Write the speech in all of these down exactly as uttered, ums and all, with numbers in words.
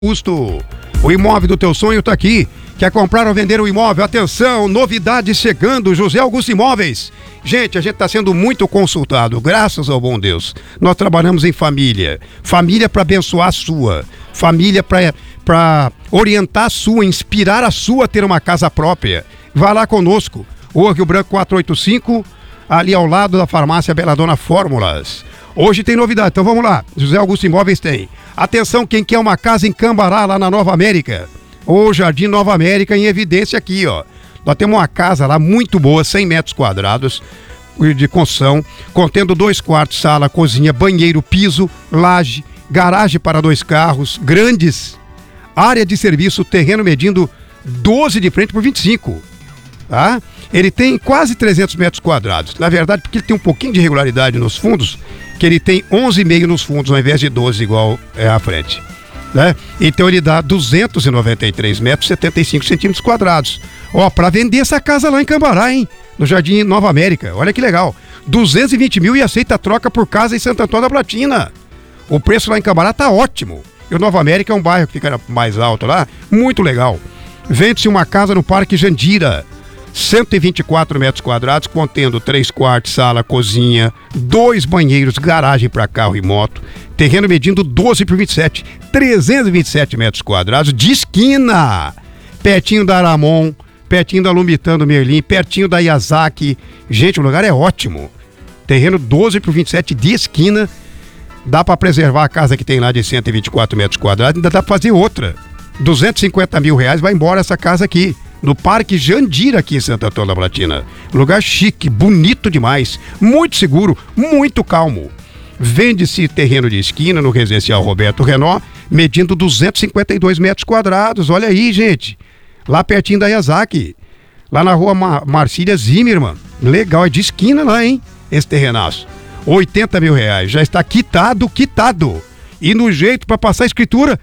Custo. O imóvel do teu sonho tá aqui. Quer comprar ou vender um imóvel? Atenção, novidade chegando, José Augusto Imóveis. Gente, a gente está sendo muito consultado, graças ao bom Deus. Nós trabalhamos em família. Família para abençoar a sua. Família para orientar a sua, inspirar a sua a ter uma casa própria. Vá lá conosco. O Rio Branco quatrocentos e oitenta e cinco, ali ao lado da farmácia Bela Dona Fórmulas. Hoje tem novidade, então vamos lá. José Augusto Imóveis tem. Atenção, quem quer uma casa em Cambará, lá na Nova América. O Jardim Nova América em evidência aqui, ó. Nós temos uma casa lá muito boa, cem metros quadrados de construção, contendo dois quartos, sala, cozinha, banheiro, piso, laje, garagem para dois carros, grandes, área de serviço, terreno medindo doze de frente por vinte e cinco. Tá? Ele tem quase trezentos metros quadrados. Na verdade, porque ele tem um pouquinho de irregularidade nos fundos, que ele tem onze vírgula cinco nos fundos, ao invés de doze igual é à frente. Né? Então ele dá duzentos e noventa e três metros, setenta e cinco centímetros quadrados. Ó, para vender essa casa lá em Cambará, hein? No Jardim Nova América. Olha que legal. duzentos e vinte mil e aceita troca por casa em Santo Antônio da Platina. O preço lá em Cambará tá ótimo. E o Nova América é um bairro que fica mais alto lá, muito legal. Vende-se uma casa no Parque Jandira. cento e vinte e quatro metros quadrados, contendo três quartos, sala, cozinha, dois banheiros, garagem para carro e moto, terreno medindo doze por vinte e sete, trezentos e vinte e sete metros quadrados, de esquina, pertinho da Aramon, pertinho da Lumitando Merlin, pertinho da Yazaki. Gente, o lugar é ótimo. Terreno doze por vinte e sete, de esquina, dá para preservar a casa que tem lá de cento e vinte e quatro metros quadrados, ainda dá para fazer outra. duzentos e cinquenta mil reais, vai embora essa casa aqui. No Parque Jandira, aqui em Santo Antônio da Platina. Lugar chique, bonito demais, muito seguro, muito calmo. Vende-se terreno de esquina no residencial Roberto Renault, medindo duzentos e cinquenta e dois metros quadrados. Olha aí, gente. Lá pertinho da Yazaki. Lá na rua Mar- Marcília Zimmermann. Legal, é de esquina lá, hein? Esse terrenaço. oitenta mil reais. Já está quitado, quitado. E no jeito para passar a escritura.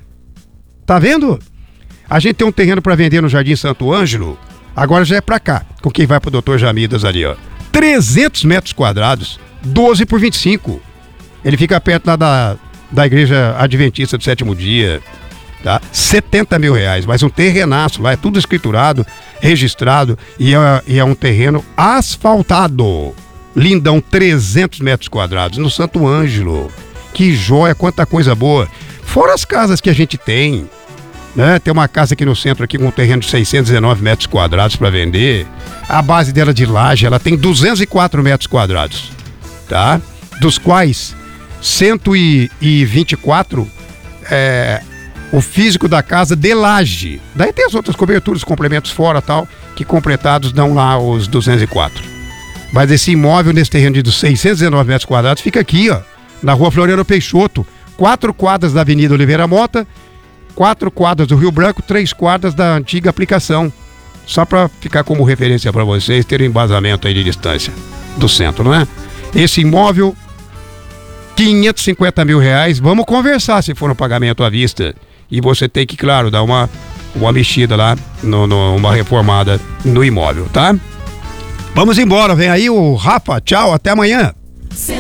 Tá vendo? A gente tem um terreno para vender no Jardim Santo Ângelo, agora já é para cá, com quem vai pro doutor Jamidas ali, ó. trezentos metros quadrados, doze por vinte e cinco. Ele fica perto lá da, da Igreja Adventista do Sétimo Dia, tá? setenta mil reais, mas um terrenaço lá, é tudo escriturado, registrado, e é, e é um terreno asfaltado. Lindão, trezentos metros quadrados, no Santo Ângelo. Que joia, quanta coisa boa. Fora as casas que a gente tem. Né? Tem uma casa aqui no centro aqui com um terreno de seiscentos e dezenove metros quadrados para vender. A base dela de laje, ela tem duzentos e quatro metros quadrados, tá? Dos quais cento e vinte e quatro é o físico da casa de laje. Daí tem as outras coberturas, complementos fora tal, que completados dão lá os duzentos e quatro. Mas esse imóvel nesse terreno de seiscentos e dezenove metros quadrados fica aqui, ó, na rua Floriano Peixoto, quatro quadras da Avenida Oliveira Mota, quatro quadras do Rio Branco, três quadras da antiga aplicação. Só para ficar como referência para vocês, terem embasamento aí de distância do centro, não é? Esse imóvel, quinhentos e cinquenta mil reais. Vamos conversar se for no pagamento à vista. E você tem que, claro, dar uma, uma mexida lá, no, no, uma reformada no imóvel, tá? Vamos embora, vem aí o Rafa. Tchau, até amanhã.